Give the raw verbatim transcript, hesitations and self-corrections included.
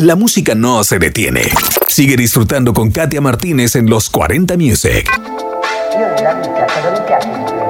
la música no se detiene. Sigue disfrutando con Katia Martínez en Los cuarenta Music. Io nella vita, cosa mi piace di più?